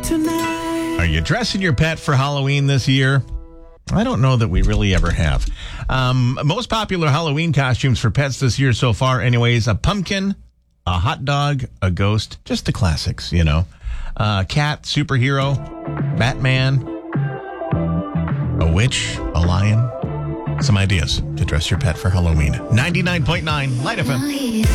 Are you dressing your pet for Halloween this year? I don't know that we really ever have. Most popular Halloween costumes for pets this year so far, anyways, a pumpkin, a hot dog, a ghost, just the classics, you know. Cat, superhero, Batman, a witch, a lion. Some ideas to dress your pet for Halloween. 99.9 Light FM.